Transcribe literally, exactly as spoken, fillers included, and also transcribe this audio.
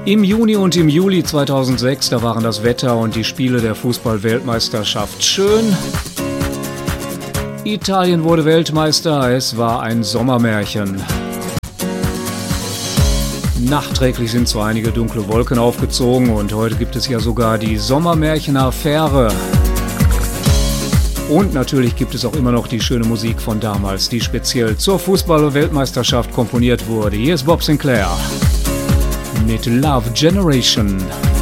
Im Juni und im Juli zweitausendsechs, da waren das Wetter und die Spiele der Fußball-Weltmeisterschaft schön. Italien wurde Weltmeister, es war ein Sommermärchen. Nachträglich sind zwar einige dunkle Wolken aufgezogen und heute gibt es ja sogar die Sommermärchen-Affäre. Und natürlich gibt es auch immer noch die schöne Musik von damals, die speziell zur Fußball-Weltmeisterschaft komponiert wurde. Hier ist Bob Sinclair mit Love Generation.